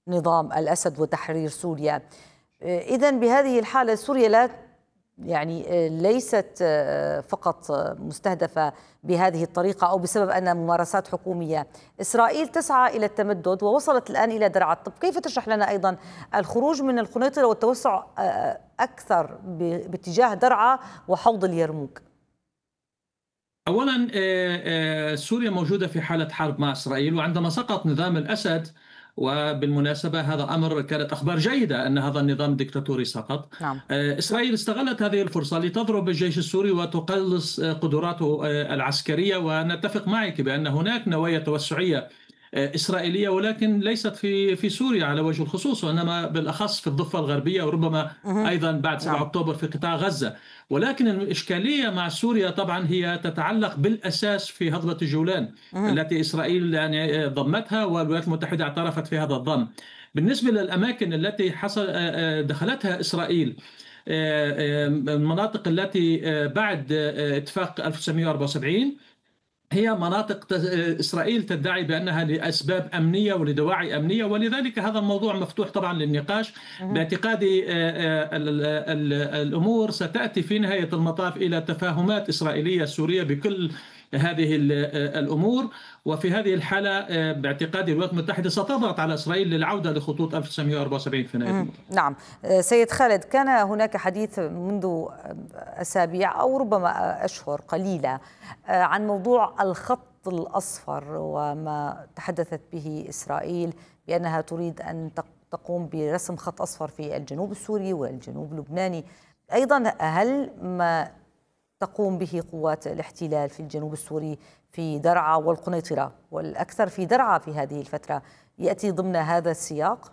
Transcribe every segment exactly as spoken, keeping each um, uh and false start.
نظام الأسد وتحرير سوريا. إذا بهذه الحالة سوريا لا يعني ليست فقط مستهدفة بهذه الطريقة أو بسبب أن ممارسات حكومية. إسرائيل تسعى إلى التمدد ووصلت الآن إلى درعا. طب كيف تشرح لنا أيضا الخروج من القنيطرة والتوسع أكثر باتجاه درعا وحوض اليرموك؟ أولا سوريا موجودة في حالة حرب مع إسرائيل، وعندما سقط نظام الأسد، وبالمناسبة هذا أمر كانت أخبار جيدة أن هذا النظام الدكتاتوري سقط. نعم. إسرائيل استغلت هذه الفرصة لتضرب الجيش السوري وتقلص قدراته العسكرية، ونتفق معك بأن هناك نوايا توسعية إسرائيلية، ولكن ليست في في سوريا على وجه الخصوص، وإنما بالأخص في الضفة الغربية، وربما أيضا بعد سبعة أكتوبر في قطاع غزة. ولكن الإشكالية مع سوريا طبعا هي تتعلق بالأساس في هضبة الجولان التي إسرائيل يعني ضمتها، والولايات المتحدة اعترفت في هذا الضم. بالنسبة للأماكن التي حصل دخلتها إسرائيل، المناطق التي بعد اتفاق ألف وتسعمئة وأربعة وسبعين هي مناطق إسرائيل تدعي بأنها لأسباب أمنية ولدواعي أمنية، ولذلك هذا الموضوع مفتوح طبعا للنقاش. باعتقادي الأمور ستأتي في نهاية المطاف إلى تفاهمات إسرائيلية سورية بكل هذه الأمور، وفي هذه الحالة باعتقادي الولايات المتحدة ستضغط على إسرائيل للعودة لخطوط ألف وتسعمئة وأربعة وسبعين في نهاية المطاف. نعم سيد خالد، كان هناك حديث منذ أسابيع أو ربما أشهر قليلة عن موضوع الخط الأصفر، وما تحدثت به إسرائيل بأنها تريد أن تقوم برسم خط أصفر في الجنوب السوري والجنوب اللبناني. أيضا هل ما تقوم به قوات الاحتلال في الجنوب السوري في درعا والقنيطرة، والأكثر في درعا في هذه الفترة، يأتي ضمن هذا السياق؟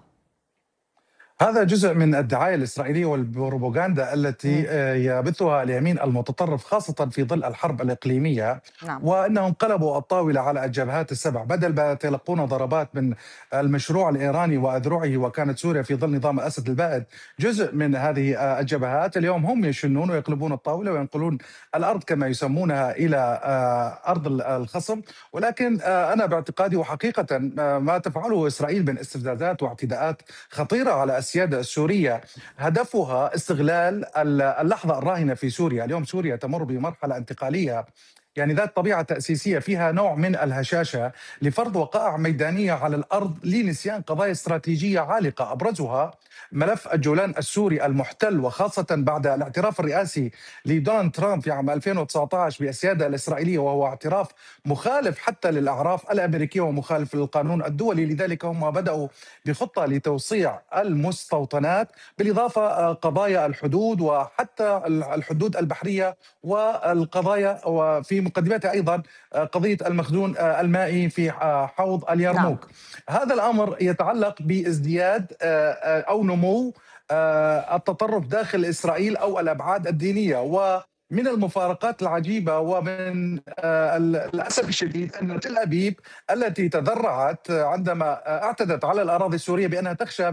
هذا جزء من الدعاية الإسرائيلية والبروباغندا التي يبثها اليمين المتطرف، خاصة في ظل الحرب الإقليمية. نعم. وأنهم قلبوا الطاولة على الجبهات السبع، بدل ما يتلقون ضربات من المشروع الإيراني وأذرعه، وكانت سوريا في ظل نظام الأسد البائد جزء من هذه الجبهات. اليوم هم يشنون ويقلبون الطاولة وينقلون الأرض كما يسمونها إلى أرض الخصم. ولكن أنا باعتقادي وحقيقة ما تفعله إسرائيل من استفزازات واعتداءات خطيرة على السيادة السورية، هدفها استغلال اللحظة الراهنة في سوريا. اليوم سوريا تمر بمرحلة انتقالية يعني ذات طبيعة تأسيسية، فيها نوع من الهشاشة لفرض وقائع ميدانية على الأرض لنسيان قضايا استراتيجية عالقة، أبرزها ملف الجولان السوري المحتل، وخاصة بعد الاعتراف الرئاسي لدونالد ترامب في عام ألفين وتسعة عشر بالسيادة الإسرائيلية، وهو اعتراف مخالف حتى للأعراف الأمريكية ومخالف للقانون الدولي. لذلك هم بدأوا بخطة لتوسيع المستوطنات، بالإضافة قضايا الحدود وحتى الحدود البحرية، والقضايا وفي مقدمتها أيضا قضية المخزون المائي في حوض اليرموك. نعم. هذا الأمر يتعلق بازدياد أو نمو التطرف داخل إسرائيل أو الأبعاد الدينية. ومن المفارقات العجيبة ومن الأسف الشديد أن تل أبيب التي تذرعت عندما اعتدت على الأراضي السورية بأنها تخشى